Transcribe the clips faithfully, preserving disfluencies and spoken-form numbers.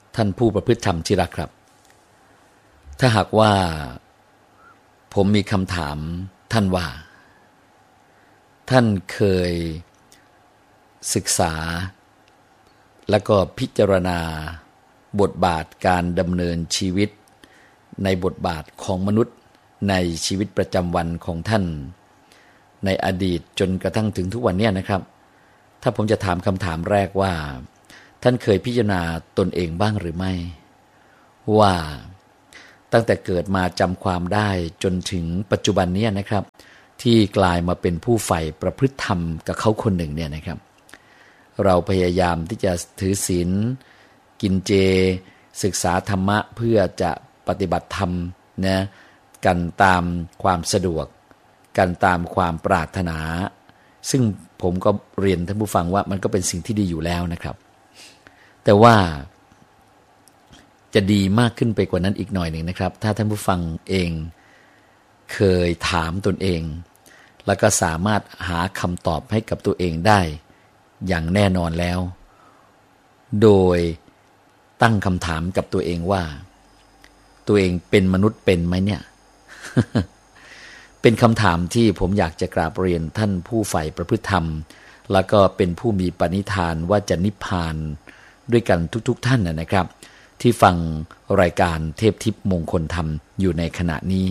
ท่านผู้ประพฤติธรรมที่รักครับถ้าหากว่าผมมีคำถามท่านว่าท่านเคยศึกษาแล้วก็พิจารณาบทบาทการดำเนินชีวิตในบทบาทของมนุษย์ในชีวิตประจำวันของท่านในอดีตจนกระทั่งถึงทุกวันนี้นะครับถ้าผมจะถามคำถามแรกว่าท่านเคยพิจารณาตนเองบ้างหรือไม่ว่าตั้งแต่เกิดมาจำความได้จนถึงปัจจุบันนี้นะครับที่กลายมาเป็นผู้ใฝ่ประพฤติธรรมกับเขาคนหนึ่งเนี่ยนะครับเราพยายามที่จะถือศีลกินเจศึกษาธรรมะเพื่อจะปฏิบัติธรรมนะกันตามความสะดวกกันตามความปรารถนาซึ่งผมก็เรียนท่านผู้ฟังว่ามันก็เป็นสิ่งที่ดีอยู่แล้วนะครับแต่ว่าจะดีมากขึ้นไปกว่านั้นอีกหน่อยหนึ่งนะครับถ้าท่านผู้ฟังเองเคยถามตนเองแล้วก็สามารถหาคำตอบให้กับตัวเองได้อย่างแน่นอนแล้วโดยตั้งคำถามกับตัวเองว่าตัวเองเป็นมนุษย์เป็นไหมเนี่ย เป็นคำถามที่ผมอยากจะกราบเรียนท่านผู้ใฝ่ประพฤติธรรมแล้วก็เป็นผู้มีปณิธานว่าจะนิพพานด้วยกันทุกๆ ท่านนะครับที่ฟังรายการเทพทิพย์มงคลธรรมอยู่ในขณะนี้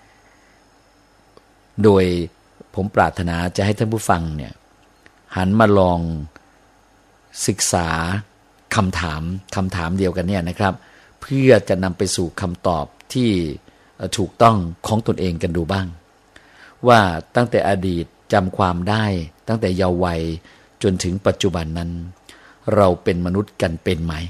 โดยผมปรารถนาจะให้ท่านผู้ฟังเนี่ยหันมาลองศึกษาคำถามคำถามเดียวกันเนี่ยนะครับเพื่อจะนำไปสู่คำตอบที่ถูกต้องของตนเองกันดูบ้างว่าตั้งแต่อดีตจำความได้ตั้งแต่เยาว์วัยจนถึงปัจจุบันนั้นเราเป็นมนุษย์กันเป็นไหม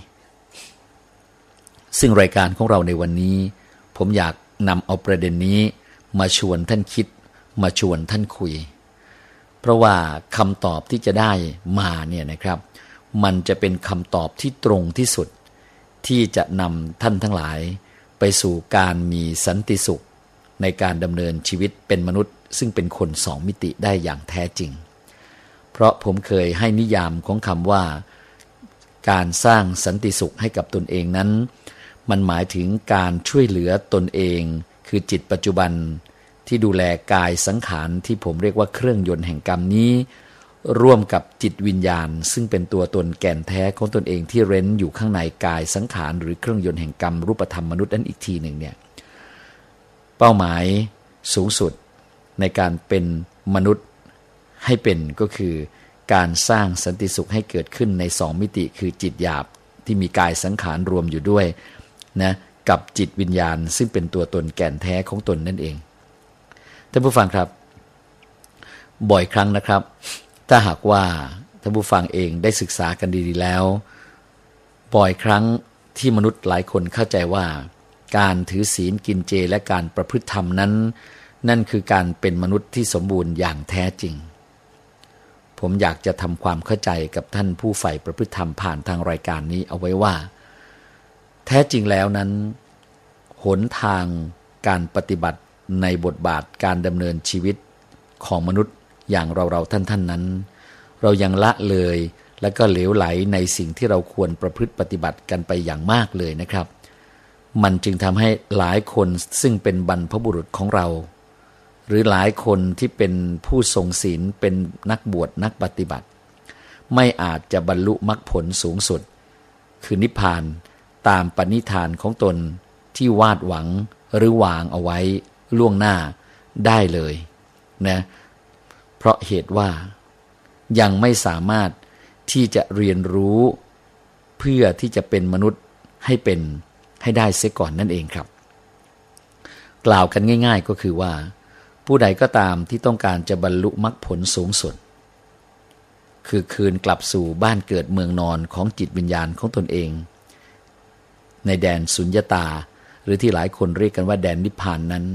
ซึ่งรายการของเราในวันนี้ผมอยากนำเอาประเด็นนี้มาชวนท่านคิดมาชวนท่านคุยเพราะว่าคำตอบที่จะได้มาเนี่ยนะครับมันจะเป็นคำตอบที่ตรงที่สุดที่จะนำท่านทั้งหลายไปสู่การมีสันติสุขในการดำเนินชีวิตเป็นมนุษย์ซึ่งเป็นคนสองมิติได้อย่างแท้จริงเพราะผมเคยให้นิยามของคำว่าการสร้างสันติสุขให้กับตนเองนั้นมันหมายถึงการช่วยเหลือตนเองคือจิตปัจจุบันที่ดูแลกายสังขารที่ผมเรียกว่าเครื่องยนต์แห่งกรรมนี้ร่วมกับจิตวิญญาณซึ่งเป็นตัวตนแก่นแท้ของตนเองที่เร้นอยู่ข้างในกายสังขารหรือเครื่องยนต์แห่งกรรมรูปธรรมมนุษย์นั้นอีกทีหนึ่งเนี่ยเป้าหมายสูงสุดในการเป็นมนุษย์ให้เป็นก็คือการสร้างสันติสุขให้เกิดขึ้นในสองมิติคือจิตหยาบที่มีกายสังขารรวมอยู่ด้วยนะกับจิตวิญญาณซึ่งเป็นตัวตนแก่นแท้ของตนนั่นเองท่านผู้ฟังครับบ่อยครั้งนะครับถ้าหากว่าท่านผู้ฟังเองได้ศึกษากันดีๆแล้วบ่อยครั้งที่มนุษย์หลายคนเข้าใจว่าการถือศีลกินเจและการประพฤติธรรมนั้นนั่นคือการเป็นมนุษย์ที่สมบูรณ์อย่างแท้จริงผมอยากจะทำความเข้าใจกับท่านผู้ใฝ่ประพฤติธรรมผ่านทางรายการนี้เอาไว้ว่าแท้จริงแล้วนั้นหนทางการปฏิบัติในบทบาทการดำเนินชีวิตของมนุษย์อย่างเราๆท่านๆนั้นเรายังละเลยและก็เหลวไหลในสิ่งที่เราควรประพฤติปฏิบัติกันไปอย่างมากเลยนะครับมันจึงทำให้หลายคนซึ่งเป็นบรรพบุรุษของเราหรือหลายคนที่เป็นผู้ทรงศีลเป็นนักบวชนักปฏิบัติไม่อาจจะบรรลุมรรคผลสูงสุดคือนิพพานตามปณิธานของตนที่วาดหวังหรือวางเอาไว้ล่วงหน้าได้เลยนะเพราะเหตุว่ายังไม่สามารถที่จะเรียนรู้เพื่อที่จะเป็นมนุษย์ให้เป็นให้ได้เสียก่อนนั่นเองครับกล่าวกันง่ายๆก็คือว่าผู้ใดก็ตามที่ต้องการจะบรรลุมรรคผลสูงสุดคือคืนกลับสู่บ้านเกิดเมืองนอนของจิตวิญญาณของตนเองในแดนสุญญตาหรือที่หลายคนเรียกกันว่าแดนนิพพานนั้น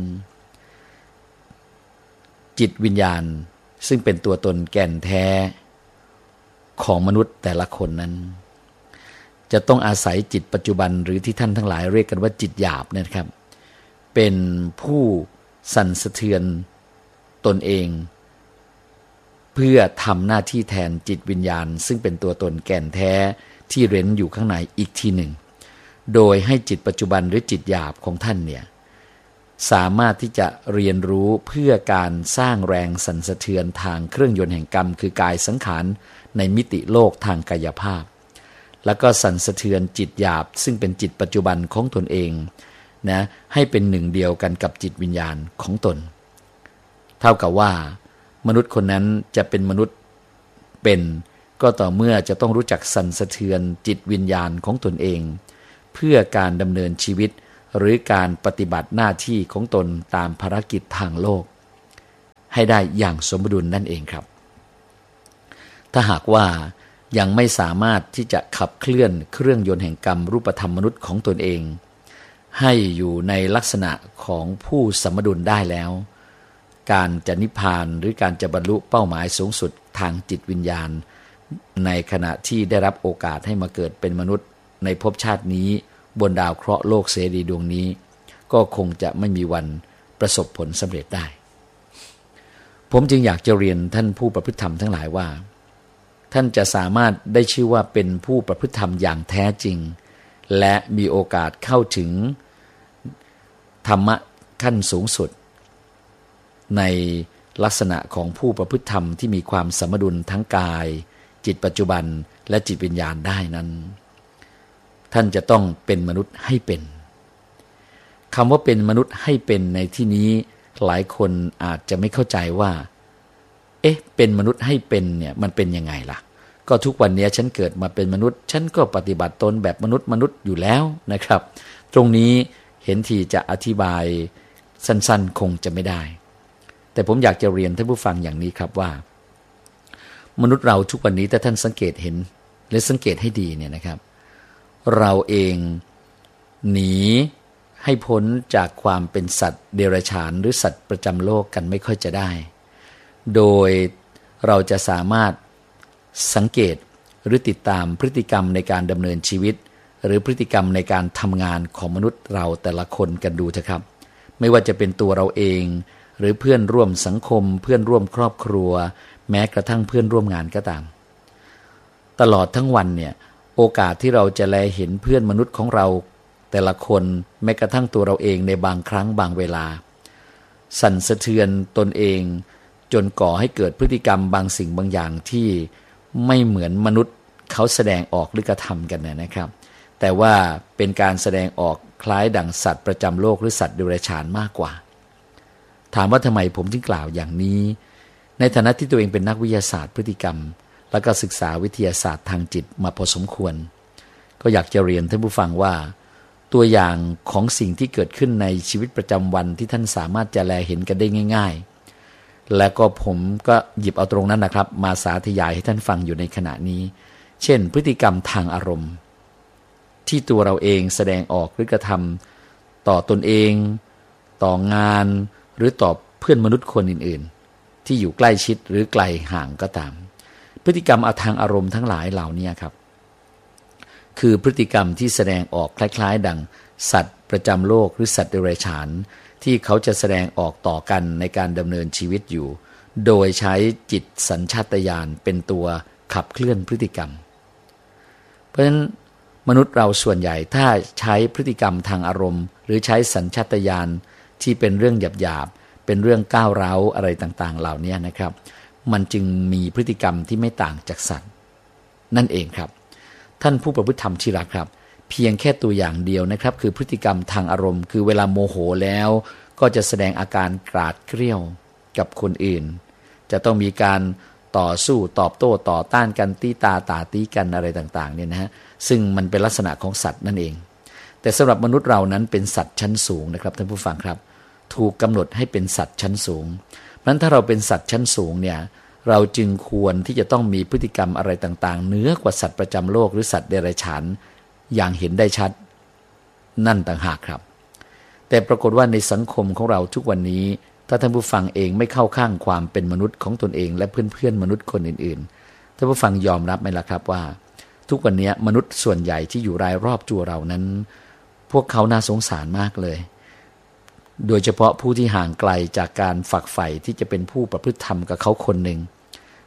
จิตวิญญาณซึ่งเป็นตัวตนแก่นแท้ของมนุษย์แต่ละคนนั้นจะต้องอาศัยจิตปัจจุบันหรือที่ท่านทั้งหลายเรียกกันว่าจิตหยาบนะครับเป็นผู้สั่นสะเทือนตนเองเพื่อทำหน้าที่แทนจิตวิญญาณซึ่งเป็นตัวตนแก่นแท้ที่เร้นอยู่ข้างในอีกทีหนึ่งโดยให้จิตปัจจุบันหรือจิตหยาบของท่านเนี่ยสามารถที่จะเรียนรู้เพื่อการสร้างแรงสั่นสะเทือนทางเครื่องยนต์แห่งกรรมคือกายสังขารในมิติโลกทางกายภาพแล้วก็สั่นสะเทือนจิตหยาบซึ่งเป็นจิตปัจจุบันของตนเองนะให้เป็นหนึ่งเดียวกันกับจิตวิญญาณของตนเท่ากับว่ามนุษย์คนนั้นจะเป็นมนุษย์เป็นก็ต่อเมื่อจะต้องรู้จักสั่นสะเทือนจิตวิญญาณของตนเองเพื่อการดำเนินชีวิตหรือการปฏิบัติหน้าที่ของตนตามภารกิจทางโลกให้ได้อย่างสมดุลนั่นเองครับถ้าหากว่ายังไม่สามารถที่จะขับเคลื่อนเครื่องยนต์แห่งกรรมรูปธรรมมนุษย์ของตนเองให้อยู่ในลักษณะของผู้สมดุลได้แล้วการจะนิพพานหรือการจะบรรลุเป้าหมายสูงสุดทางจิตวิญญาณในขณะที่ได้รับโอกาสให้มาเกิดเป็นมนุษย์ในภพชาตินี้บนดาวเคราะห์โลกเสรีดวงนี้ก็คงจะไม่มีวันประสบผลสำเร็จได้ผมจึงอยากจะเรียนท่านผู้ประพฤติธรรมทั้งหลายว่าท่านจะสามารถได้ชื่อว่าเป็นผู้ประพฤติธรรมอย่างแท้จริงและมีโอกาสเข้าถึงธรรมะขั้นสูงสุดในลักษณะของผู้ประพฤติธรรมที่มีความสมดุลทั้งกายจิตปัจจุบันและจิตวิญญาณได้นั้นท่านจะต้องเป็นมนุษย์ให้เป็นคำว่าเป็นมนุษย์ให้เป็นในที่นี้หลายคนอาจจะไม่เข้าใจว่าเอ๊ะเป็นมนุษย์ให้เป็นเนี่ยมันเป็นยังไงล่ะก็ทุกวันนี้ฉันเกิดมาเป็นมนุษย์ฉันก็ปฏิบัติตนแบบมนุษย์มนุษย์อยู่แล้วนะครับตรงนี้เห็นทีจะอธิบายสั้นๆคงจะไม่ได้แต่ผมอยากจะเรียนท่านผู้ฟังอย่างนี้ครับว่ามนุษย์เราทุกวันนี้ถ้าท่านสังเกตเห็นและสังเกตให้ดีเนี่ยนะครับเราเองหนีให้พ้นจากความเป็นสัตว์เดรัจฉานหรือสัตว์ประจำโลกกันไม่ค่อยจะได้โดยเราจะสามารถสังเกตหรือติดตามพฤติกรรมในการดำเนินชีวิตหรือพฤติกรรมในการทำงานของมนุษย์เราแต่ละคนกันดูเถอะครับไม่ว่าจะเป็นตัวเราเองหรือเพื่อนร่วมสังคมเพื่อนร่วมครอบครัวแม้กระทั่งเพื่อนร่วมงานก็ตามตลอดทั้งวันเนี่ยโอกาสที่เราจะแลเห็นเพื่อนมนุษย์ของเราแต่ละคนแม้กระทั่งตัวเราเองในบางครั้งบางเวลาสั่นสะเทือนตนเองจนก่อให้เกิดพฤติกรรมบางสิ่งบางอย่างที่ไม่เหมือนมนุษย์เขาแสดงออกหรือกระทำกันนะครับแต่ว่าเป็นการแสดงออกคล้ายดั่งสัตว์ประจำโลกหรือสัตว์เดรัจฉานมากกว่าถามว่าทำไมผมจึงกล่าวอย่างนี้ในฐานะที่ตัวเองเป็นนักวิทยาศาสตร์พฤติกรรมแล้วก็ศึกษาวิทยาศาสตร์ทางจิตมาพอสมควรก็อยากจะเรียนท่านผู้ฟังว่าตัวอย่างของสิ่งที่เกิดขึ้นในชีวิตประจำวันที่ท่านสามารถจะแลเห็นกันได้ง่ายๆและก็ผมก็หยิบเอาตรงนั้นนะครับมาสาธยายให้ท่านฟังอยู่ในขณะนี้เช่นพฤติกรรมทางอารมณ์ที่ตัวเราเองแสดงออกหรือกระทำต่อตนเองต่องานหรือต่อเพื่อนมนุษย์คนอื่นๆที่อยู่ใกล้ชิดหรือไกลห่างก็ตามพฤติกรรมทางอารมณ์ทั้งหลายเหล่านี้ครับคือพฤติกรรมที่แสดงออกคล้ายๆดังสัตว์ประจำโลกหรือสัตว์เดรัจฉานที่เขาจะแสดงออกต่อกันในการดำเนินชีวิตอยู่โดยใช้จิตสัญชาตญาณเป็นตัวขับเคลื่อนพฤติกรรมเพราะฉะนั้นมนุษย์เราส่วนใหญ่ถ้าใช้พฤติกรรมทางอารมณ์หรือใช้สัญชาตญาณที่เป็นเรื่องหยาบๆเป็นเรื่องก้าวร้าวอะไรต่างๆเหล่านี้นะครับมันจึงมีพฤติกรรมที่ไม่ต่างจากสัตว์นั่นเองครับท่านผู้ประพฤติธรรมที่รักครับเพียงแค่ตัวอย่างเดียวนะครับคือพฤติกรรมทางอารมณ์คือเวลาโมโหแล้วก็จะแสดงอาการกราดเกรี้ยวกับคนอื่นจะต้องมีการต่อสู้ตอบโต้ต่อต้านกันตีตาตาตีกันอะไรต่างๆเนี่ยนะฮะซึ่งมันเป็นลักษณะของสัตว์นั่นเองแต่สำหรับมนุษย์เรานั้นเป็นสัตว์ชั้นสูงนะครับท่านผู้ฟังครับถูกกำหนดให้เป็นสัตว์ชั้นสูงเพราะฉะนั้นถ้าเราเป็นสัตว์ชั้นสูงเนี่ยเราจึงควรที่จะต้องมีพฤติกรรมอะไรต่างๆเหนือกว่าสัตว์ประจำโลกหรือสัตว์เดรัจฉานอย่างเห็นได้ชัดนั่นต่างหากครับแต่ปรากฏว่าในสังคมของเราทุกวันนี้ถ้าท่านผู้ฟังเองไม่เข้าข้างความเป็นมนุษย์ของตนเองและเพื่อนๆมนุษย์คนอื่นๆท่านผู้ฟังยอมรับไหมล่ะครับว่าทุกวันนี้มนุษย์ส่วนใหญ่ที่อยู่รายรอบตัวเรานั้นพวกเขาน่าสงสารมากเลยโดยเฉพาะผู้ที่ห่างไกลจากการฝักใฝ่ที่จะเป็นผู้ประพฤติธรรมกับเขาคนหนึ่ง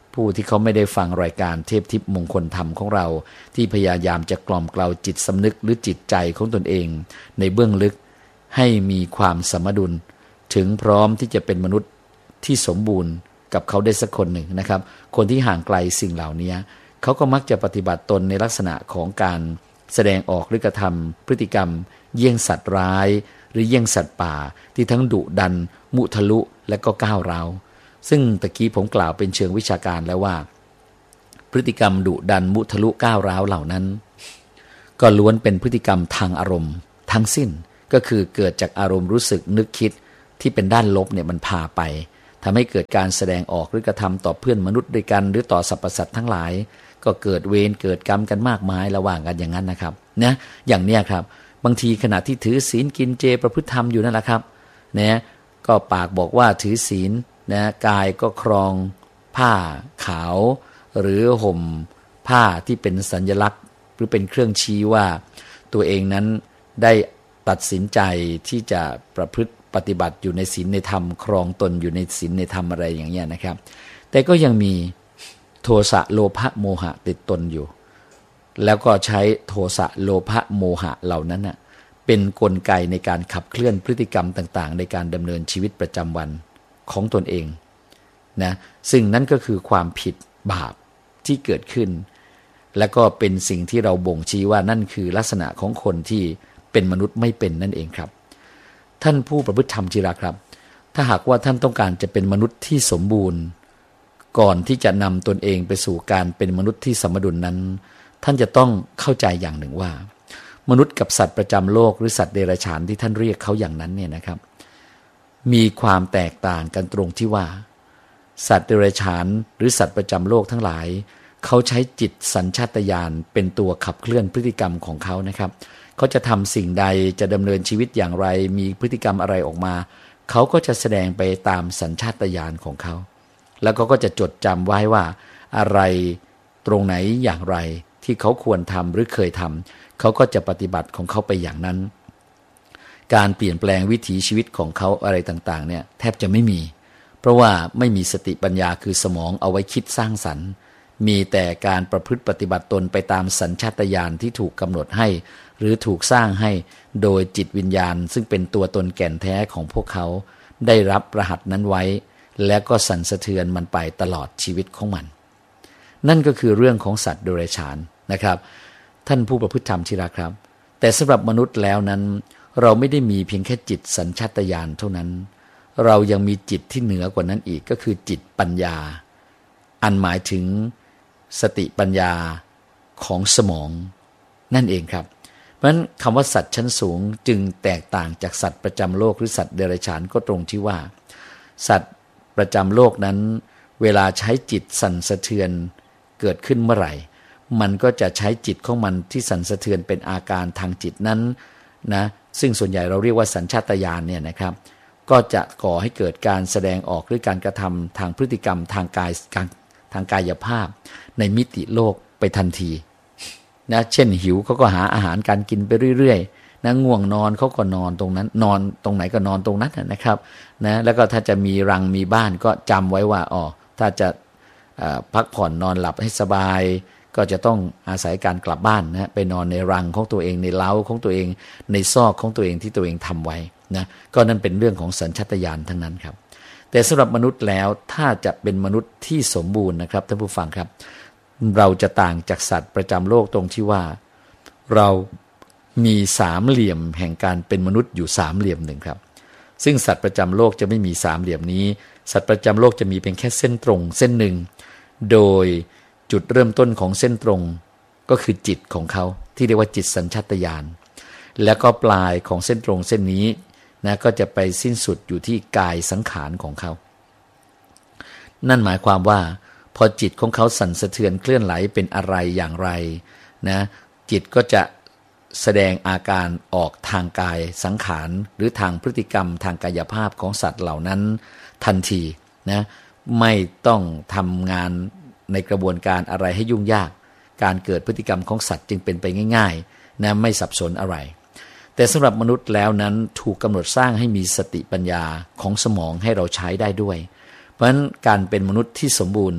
ผู้ที่เขาไม่ได้ฟังรายการเทพทิพย์มงคลธรรมของเราที่พยายามจะกล่อมเกลาจิตสำนึกหรือจิตใจของตนเองในเบื้องลึกให้มีความสมดุลถึงพร้อมที่จะเป็นมนุษย์ที่สมบูรณ์กับเขาได้สักคนหนึ่งนะครับคนที่ห่างไกลสิ่งเหล่านี้เขาก็มักจะปฏิบัติตนในลักษณะของการแสดงออกหรือกระทำพฤติกรรมเยี่ยงสัตว์ร้ายหรือเยี่ยงสัตว์ป่าที่ทั้งดุดันมุทะลุและก็ก้าวร้าวซึ่งตะกี้ผมกล่าวเป็นเชิงวิชาการแล้วว่าพฤติกรรมดุดันมุทะลุก้าวร้าวเหล่านั้นก็ล้วนเป็นพฤติกรรมทางอารมณ์ทั้งสิ้นก็คือเกิดจากอารมณ์รู้สึกนึกคิดที่เป็นด้านลบเนี่ยมันพาไปทำให้เกิดการแสดงออกหรือกระทำต่อเพื่อนมนุษย์ด้วยกันหรือต่อสรรพสัตว์ทั้งหลายก็เกิดเวรเกิดกรรมกันมากมายระหว่างกันอย่างนั้นนะครับนะอย่างเนี้ยครับบางทีขณะที่ถือศีลกินเจประพฤติธรรมอยู่นั่นแหละครับนะก็ปากบอกว่าถือศีลนะกายก็ครองผ้าขาวหรือห่มผ้าที่เป็นสัญลักษณ์หรือเป็นเครื่องชี้ว่าตัวเองนั้นได้ตัดสินใจที่จะประพฤติปฏิบัติอยู่ในศีลในธรรมครองตนอยู่ในศีลในธรรมอะไรอย่างเงี้ยนะครับแต่ก็ยังมีโทสะโลภะโมหะติดตนอยู่แล้วก็ใช้โทสะโลภะโมหะเหล่านั้นน่ะเป็นกลไกในการขับเคลื่อนพฤติกรรมต่างๆในการดำเนินชีวิตประจำวันของตนเองนะซึ่งนั่นก็คือความผิดบาปที่เกิดขึ้นและก็เป็นสิ่งที่เราบ่งชี้ว่านั่นคือลักษณะของคนที่เป็นมนุษย์ไม่เป็นนั่นเองครับท่านผู้ประพฤติธรรมจิราครับถ้าหากว่าท่านต้องการจะเป็นมนุษย์ที่สมบูรณ์ก่อนที่จะนำตนเองไปสู่การเป็นมนุษย์ที่สมดุลนั้นท่านจะต้องเข้าใจอย่างหนึ่งว่ามนุษย์กับสัตว์ประจำโลกหรือสัตว์เดรัจฉานที่ท่านเรียกเขาอย่างนั้นเนี่ยนะครับมีความแตกต่างกันตรงที่ว่าสัตว์เดรัจฉานหรือสัตว์ประจำโลกทั้งหลายเขาใช้จิตสัญชาตญาณเป็นตัวขับเคลื่อนพฤติกรรมของเขานะครับเขาจะทำสิ่งใดจะดำเนินชีวิตอย่างไรมีพฤติกรรมอะไรออกมาเขาก็จะแสดงไปตามสัญชาตญาณของเขาแล้วเขาก็จะจดจำไว้ว่าอะไรตรงไหนอย่างไรที่เขาควรทำหรือเคยทำเขาก็จะปฏิบัติของเขาไปอย่างนั้นการเปลี่ยนแปลงวิถีชีวิตของเขาอะไรต่างๆเนี่ยแทบจะไม่มีเพราะว่าไม่มีสติปัญญาคือสมองเอาไว้คิดสร้างสรรค์มีแต่การประพฤติปฏิบัติตนไปตามสัญชาตญาณที่ถูกกำหนดให้หรือถูกสร้างให้โดยจิตวิญญาณซึ่งเป็นตัวตนแก่นแท้ของพวกเขาได้รับรหัสนั้นไว้และก็สั่นสะเทือนมันไปตลอดชีวิตของมันนั่นก็คือเรื่องของสัตว์เดรัจฉานนะครับท่านผู้ประพฤติธรรมที่รักครับแต่สำหรับมนุษย์แล้วนั้นเราไม่ได้มีเพียงแค่จิตสัญชาตญาณเท่านั้นเรายังมีจิตที่เหนือกว่านั้นอีกก็คือจิตปัญญาอันหมายถึงสติปัญญาของสมองนั่นเองครับเพราะฉะนั้นคำว่าสัตว์ชั้นสูงจึงแตกต่างจากสัตว์ประจำโลกหรือสัตว์เดรัจฉานก็ตรงที่ว่าสัตว์ประจำโลกนั้นเวลาใช้จิตสั่นสะเทือนเกิดขึ้นเมื่อไหร่มันก็จะใช้จิตของมันที่สั่นสะเทือนเป็นอาการทางจิตนั้นนะซึ่งส่วนใหญ่เราเรียกว่าสัญชาตญาณเนี่ยนะครับก็จะก่อให้เกิดการแสดงออกหรือการกระทำทางพฤติกรรมทางกายทางกายภาพในมิติโลกไปทันทีนะเช่นหิวเขาก็หาอาหารการกินไปเรื่อยๆนะง่วงนอนเขาก็นอนตรงนั้นนอนตรงไหนก็นอนตรงนั้นนะครับนะแล้วก็ถ้าจะมีรังมีบ้านก็จำไว้ว่าอ๋อถ้าจะพักผ่อนนอนหลับให้สบายก็จะต้องอาศัยการกลับบ้านนะไปนอนในรังของตัวเองในเล้าของตัวเองในซอกของตัวเองที่ตัวเองทำไว้นะก็นั่นเป็นเรื่องของสัญชาตญาณทั้งนั้นครับแต่สำหรับมนุษย์แล้วถ้าจะเป็นมนุษย์ที่สมบูรณ์นะครับท่านผู้ฟังครับเราจะต่างจากสัตว์ประจำโลกตรงที่ว่าเรามีสามเหลี่ยมแห่งการเป็นมนุษย์อยู่สามเหลี่ยมหนึ่งครับซึ่งสัตว์ประจำโลกจะไม่มีสามเหลี่ยมนี้สัตว์ประจำโลกจะมีเพียงแค่เส้นตรงเส้นหนึ่งโดยจุดเริ่มต้นของเส้นตรงก็คือจิตของเขาที่เรียกว่าจิตสัญชาตญาณแล้วก็ปลายของเส้นตรงเส้นนี้นะก็จะไปสิ้นสุดอยู่ที่กายสังขารของเขานั่นหมายความว่าพอจิตของเขาสั่นสะเทือนเคลื่อนไหลเป็นอะไรอย่างไรนะจิตก็จะแสดงอาการออกทางกายสังขารหรือทางพฤติกรรมทางกายภาพของสัตว์เหล่านั้นทันทีนะไม่ต้องทำงานในกระบวนการอะไรให้ยุ่งยากการเกิดพฤติกรรมของสัตว์จึงเป็นไปง่ายๆนะไม่สับสนอะไรแต่สำหรับมนุษย์แล้วนั้นถูกกำหนดสร้างให้มีสติปัญญาของสมองให้เราใช้ได้ด้วยเพราะฉะนั้นการเป็นมนุษย์ที่สมบูรณ์จึง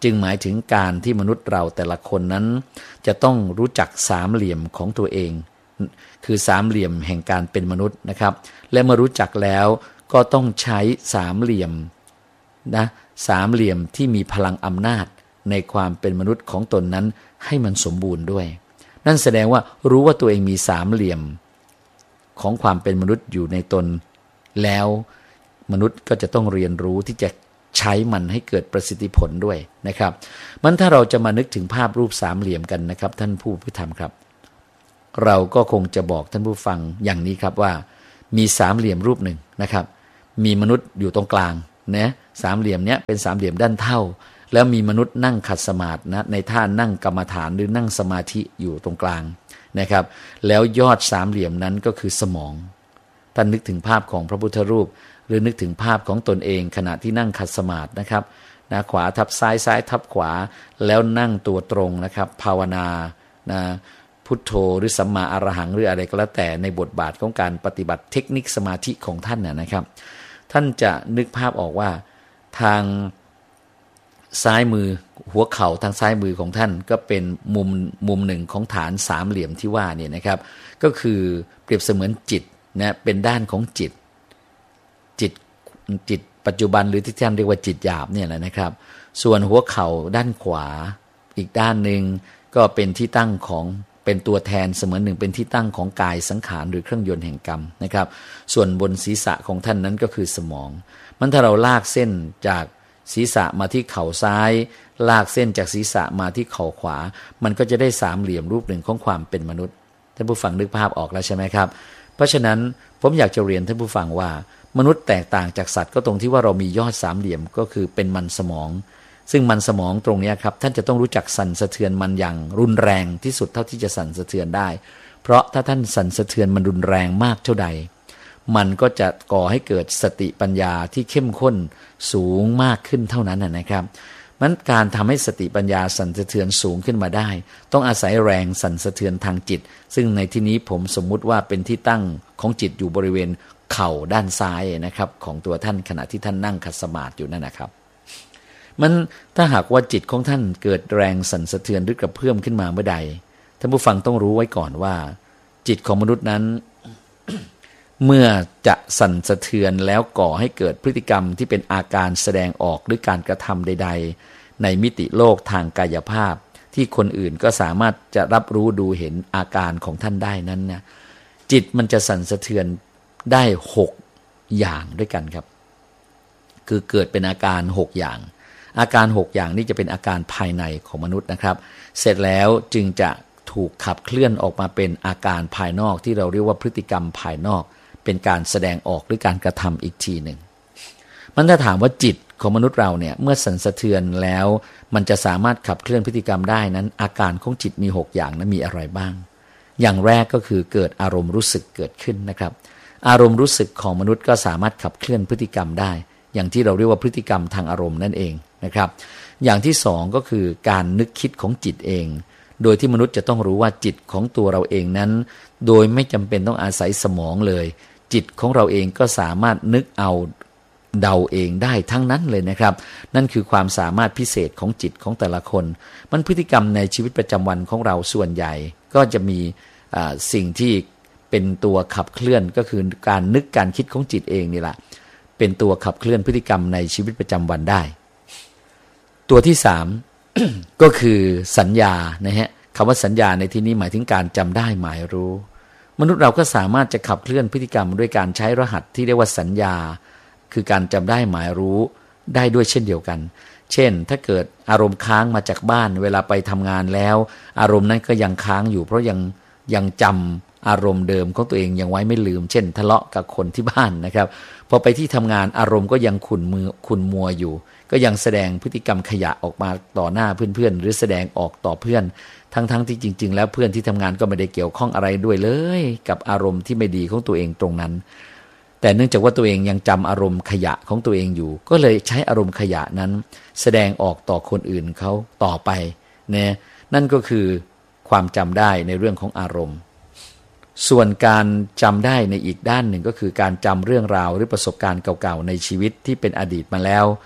จึงหมายถึงการที่มนุษย์เราแต่ละคนนั้นจะต้องรู้จักสามเหลี่ยมของตัวเองคือสามเหลี่ยมแห่งการเป็นมนุษย์นะครับและเมื่อรู้จักแล้วก็ต้องใช้สามเหลี่ยมนะสามเหลี่ยมที่มีพลังอำนาจในความเป็นมนุษย์ของตนนั้นให้มันสมบูรณ์ด้วยนั่นแสดงว่ารู้ว่าตัวเองมีสามเหลี่ยมของความเป็นมนุษย์อยู่ในตนแล้วมนุษย์ก็จะต้องเรียนรู้ที่จะใช้มันให้เกิดประสิทธิผลด้วยนะครับมันถ้าเราจะมานึกถึงภาพรูปสามเหลี่ยมกันนะครับท่านผู้พิธรรมครับเราก็คงจะบอกท่านผู้ฟังอย่างนี้ครับว่ามีสามเหลี่ยมรูปหนึ่งนะครับมีมนุษย์อยู่ตรงกลางนะสามเหลี่ยมเนี้ยเป็นสามเหลี่ยมด้านเท่าแล้วมีมนุษย์นั่งขัดสมาธินะในท่านั่งกรรมฐานหรือนั่งสมาธิอยู่ตรงกลางนะครับแล้วยอดสามเหลี่ยมนั้นก็คือสมองท่านนึกถึงภาพของพระพุทธรูปหรือนึกถึงภาพของตนเองขณะที่นั่งขัดสมาธินะครับนะขวาทับซ้ายซ้ายทับขวาแล้วนั่งตัวตรงนะครับภาวนานะพุทโธหรือสัมมาอรหังหรืออะไรก็แล้วแต่ในบทบาทของการปฏิบัติเทคนิคสมาธิของท่านน่ะนะครับท่านจะนึกภาพออกว่าทางซ้ายมือหัวเข่าทางซ้ายมือของท่านก็เป็นมุมมุมหนึ่งของฐานสามเหลี่ยมที่ว่าเนี่ยนะครับก็คือเปรียบเสมือนจิตนะเป็นด้านของจิตจิตจิตปัจจุบันหรือที่ท่านเรียกว่าจิตหยาบเนี่ยแหละนะครับส่วนหัวเข่าด้านขวาอีกด้านหนึ่งก็เป็นที่ตั้งของเป็นตัวแทนเสมือนหนึ่งเป็นที่ตั้งของกายสังขารหรือเครื่องยนต์แห่งกรรมนะครับส่วนบนศีรษะของท่านนั้นก็คือสมองมันถ้าเราลากเส้นจากศีรษะมาที่เข่าซ้ายลากเส้นจากศีรษะมาที่เข่าขวามันก็จะได้สามเหลี่ยมรูปหนึ่งของความเป็นมนุษย์ท่านผู้ฟังนึกภาพออกแล้วใช่ไหมครับเพราะฉะนั้นผมอยากจะเรียนท่านผู้ฟังว่ามนุษย์แตกต่างจากสัตว์ก็ตรงที่ว่าเรามียอดสามเหลี่ยมก็คือเป็นมันสมองซึ่งมันสมองตรงนี้ครับท่านจะต้องรู้จักสั่นสะเทือนมันอย่างรุนแรงที่สุดเท่าที่จะสั่นสะเทือนได้เพราะถ้าท่านสั่นสะเทือนมันรุนแรงมากเท่าใดมันก็จะก่อให้เกิดสติปัญญาที่เข้มข้นสูงมากขึ้นเท่านั้นนะครับมันการทำให้สติปัญญาสั่นสะเทือนสูงขึ้นมาได้ต้องอาศัยแรงสั่นสะเทือนทางจิตซึ่งในที่นี้ผมสมมุติว่าเป็นที่ตั้งของจิตอยู่บริเวณเข่าด้านซ้ายนะครับของตัวท่านขณะที่ท่านนั่งขัดสมาธิอยู่นั่นนะครับมันถ้าหากว่าจิตของท่านเกิดแรงสั่นสะเทือนหรือกระเพื่อมขึ้นมาเมื่อใดท่านผู้ฟังต้องรู้ไว้ก่อนว่าจิตของมนุษย์นั้น เมื่อจะสั่นสะเทือนแล้วก่อให้เกิดพฤติกรรมที่เป็นอาการแสดงออกหรือการกระทำใดๆในมิติโลกทางกายภาพที่คนอื่นก็สามารถจะรับรู้ดูเห็นอาการของท่านได้นั้นนะจิตมันจะสั่นสะเทือนได้หกอย่างด้วยกันครับคือเกิดเป็นอาการหกอย่างอาการหกอย่างนี้จะเป็นอาการภายในของมนุษย์นะครับเสร็จแล้วจึงจะถูกขับเคลื่อนออกมาเป็นอาการภายนอกที่เราเรียกว่าพฤติกรรมภายนอกเป็นการแสดงออกหรือการกระทำอีกทีหนึ่งมันถ้าถามว่าจิตของมนุษย์เราเนี่ยเมื่อสั่นสะเทือนแล้วมันจะสามารถขับเคลื่อนพฤติกรรมได้นั้นอาการของจิตมีหกอย่างนั้นมีอะไรบ้างอย่างแรกก็คือเกิดอารมณ์รู้สึกเกิดขึ้นนะครับอารมณ์รู้สึกของมนุษย์ก็สามารถขับเคลื่อนพฤติกรรมได้อย่างที่เราเรียกว่าพฤติกรรมทางอารมณ์นั่นเองนะครับอย่างที่สองก็คือการนึกคิดของจิตเองโดยที่มนุษย์จะต้องรู้ว่าจิตของตัวเราเองนั้นโดยไม่จำเป็นต้องอาศัยสมองเลยจิตของเราเองก็สามารถนึกเอาเดาเองได้ทั้งนั้นเลยนะครับนั่นคือความสามารถพิเศษของจิตของแต่ละคนมันพฤติกรรมในชีวิตประจำวันของเราส่วนใหญ่ก็จะมีสิ่งที่เป็นตัวขับเคลื่อนก็คือการนึกการคิดของจิตเองนี่แหละเป็นตัวขับเคลื่อนพฤติกรรมในชีวิตประจำวันได้ตัวที่สาม ก็คือสัญญานะฮะคำว่าสัญญาในที่นี้หมายถึงการจำได้หมายรู้มนุษย์เราก็สามารถจะขับเคลื่อนพฤติกรรมด้วยการใช้รหัสที่เรียกว่าสัญญาคือการจำได้หมายรู้ได้ด้วยเช่นเดียวกันเช่นถ้าเกิดอารมณ์ค้างมาจากบ้านเวลาไปทำงานแล้วอารมณ์นั้นก็ยังค้างอยู่เพราะยังยังจำอารมณ์เดิมของตัวเองยังไว้ไม่ลืมเช่นทะเลาะกับคนที่บ้านนะครับพอไปที่ทำงานอารมณ์ก็ยังขุ่นมือขุ่นมัวอยู่ก็ยังแสดงพฤติกรรมขยะออกมาต่อหน้าเพื่อนๆหรือแสดงออกต่อเพื่อนทั้งๆที่จริงๆแล้วเพื่อนที่ทำงานก็ไม่ได้เกี่ยวข้องอะไรด้วยเลยกับอารมณ์ที่ไม่ดีของตัวเองตรงนั้นแต่เนื่องจากว่าตัวเองยังจำอารมณ์ขยะของตัวเองอยู่ก็เลยใช้อารมณ์ขยะนั้นแสดงออกต่อคนอื่นเขาต่อไปเนี่ยนั่นก็คือความจำได้ในเรื่องของอารมณ์ส่วนการจำได้ในอีกด้านหนึ่งก็คือการจำเรื่องราวหรือประสบการณ์เก่าๆในชีวิตที่เป็นอดีตมาแล้ว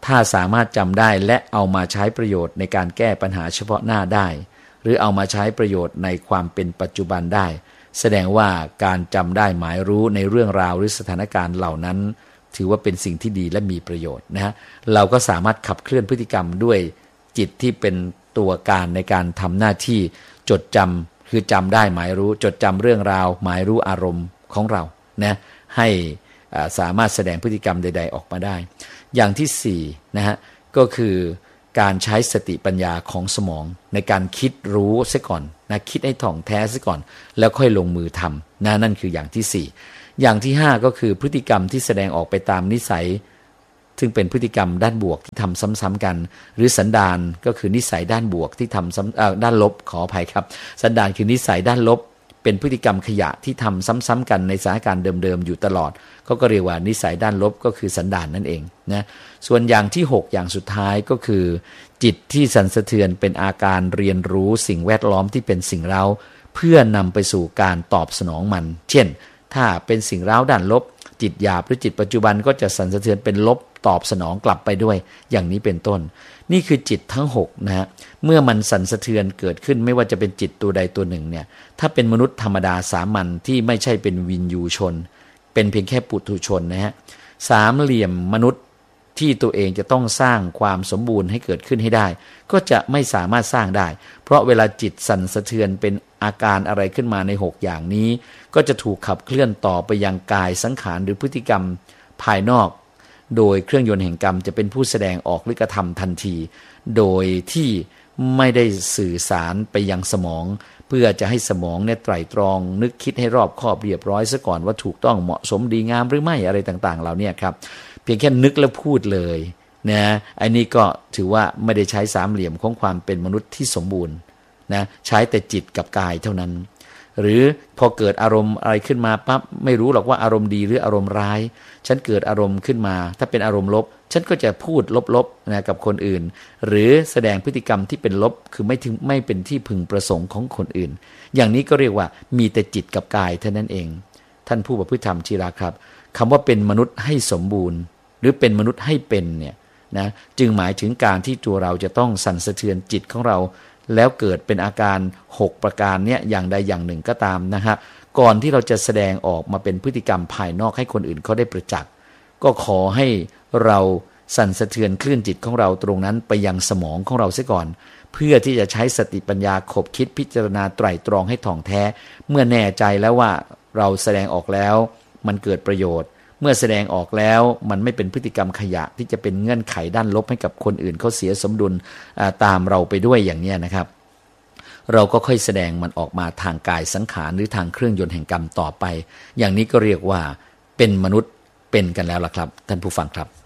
ถ้าสามารถจำได้และเอามาใช้ประโยชน์ในการแก้ปัญหาเฉพาะหน้าได้หรือเอามาใช้ประโยชน์ในความเป็นปัจจุบันได้แสดงว่าการจำได้หมายรู้ในเรื่องราวหรือสถานการณ์เหล่านั้นถือว่าเป็นสิ่งที่ดีและมีประโยชน์นะฮะเราก็สามารถขับเคลื่อนพฤติกรรมด้วยจิตที่เป็นตัวการในการทำหน้าที่จดจำคือจำได้หมายรู้จดจำเรื่องราวหมายรู้อารมณ์ของเรานะให้สามารถแสดงพฤติกรรมใดๆออกมาได้อย่างที่สี่นะฮะก็คือการใช้สติปัญญาของสมองในการคิดรู้ซะก่อนนะคิดให้ถ่องแท้ซะก่อนแล้วค่อยลงมือทำนะนั่นคืออย่างที่สี่อย่างที่ห้าก็คือพฤติกรรมที่แสดงออกไปตามนิสัยซึ่งเป็นพฤติกรรมด้านบวกที่ทำซ้ำๆกันหรือสันดานก็คือนิสัยด้านบวกที่ทำซ้ำด้านลบขออภัยครับสันดานคือนิสัยด้านลบเป็นพฤติกรรมขยะที่ทำซ้ำๆกันในสถานการณ์เดิมๆอยู่ตลอดเขาก็เรียกว่านิสัยด้านลบก็คือสันดานนั่นเองนะส่วนอย่างที่หกอย่างสุดท้ายก็คือจิตที่สั่นสะเทือนเป็นอาการเรียนรู้สิ่งแวดล้อมที่เป็นสิ่งเร้าเพื่อนำไปสู่การตอบสนองมันเช่นถ้าเป็นสิ่งเร้าด้านลบจิตหยาบหรือจิตปัจจุบันก็จะสั่นสะเทือนเป็นลบตอบสนองกลับไปด้วยอย่างนี้เป็นต้นนี่คือจิตทั้งหกนะฮะเมื่อมันสั่นสะเทือนเกิดขึ้นไม่ว่าจะเป็นจิตตัวใดตัวหนึ่งเนี่ยถ้าเป็นมนุษย์ธรรมดาสามัญที่ไม่ใช่เป็นวินยูชนเป็นเพียงแค่ปุถุชนนะฮะสามเหลี่ยมมนุษย์ที่ตัวเองจะต้องสร้างความสมบูรณ์ให้เกิดขึ้นให้ได้ก็จะไม่สามารถสร้างได้เพราะเวลาจิตสั่นสะเทือนเป็นอาการอะไรขึ้นมาในหกอย่างนี้ก็จะถูกขับเคลื่อนต่อไปยังกายสังขารหรือพฤติกรรมภายนอกโดยเครื่องยนต์แห่งกรรมจะเป็นผู้แสดงออกหรือกระทำทันทีโดยที่ไม่ได้สื่อสารไปยังสมองเพื่อจะให้สมองเนี่ยไตร่ตรองนึกคิดให้รอบคอบเรียบร้อยซะก่อนว่าถูกต้องเหมาะสมดีงามหรือไม่อะไรต่างๆเหล่านี้ครับเพียงแค่นึกแล้วพูดเลยนะอันนี้ก็ถือว่าไม่ได้ใช้สามเหลี่ยมของความเป็นมนุษย์ที่สมบูรณ์นะใช้แต่จิตกับกายเท่านั้นหรือพอเกิดอารมณ์อะไรขึ้นมาปั๊บไม่รู้หรอกว่าอารมณ์ดีหรืออารมณ์ร้ายฉันเกิดอารมณ์ขึ้นมาถ้าเป็นอารมณ์ลบฉันก็จะพูดลบๆนะกับคนอื่นหรือแสดงพฤติกรรมที่เป็นลบคือไม่ถึงไม่เป็นที่พึงประสงค์ของคนอื่นอย่างนี้ก็เรียกว่ามีแต่จิตกับกายเท่านั้นเองท่านผู้ประพฤติธรรมชีราครับคำว่าเป็นมนุษย์ให้สมบูรณ์หรือเป็นมนุษย์ให้เป็นเนี่ยนะจึงหมายถึงการที่ตัวเราจะต้องสั่นสะเทือนจิตของเราแล้วเกิดเป็นอาการหกประการเนี่ยอย่างใดอย่างหนึ่งก็ตามนะฮะก่อนที่เราจะแสดงออกมาเป็นพฤติกรรมภายนอกให้คนอื่นเขาได้ประจักษ์ก็ขอให้เราสั่นสะเทือนคลื่นจิตของเราตรงนั้นไปยังสมองของเราเสียก่อนเพื่อที่จะใช้สติปัญญาขบคิดพิจารณาไตร่ตรองให้ถ่องแท้เมื่อแน่ใจแล้วว่าเราแสดงออกแล้วมันเกิดประโยชน์เมื่อแสดงออกแล้วมันไม่เป็นพฤติกรรมขยะที่จะเป็นเงื่อนไขด้านลบให้กับคนอื่นเขาเสียสมดุลตามเราไปด้วยอย่างนี้นะครับเราก็ค่อยแสดงมันออกมาทางกายสังขารหรือทางเครื่องยนต์แห่งกรรมต่อไปอย่างนี้ก็เรียกว่าเป็นมนุษย์เป็นกันแล้วล่ะครับท่านผู้ฟังครับ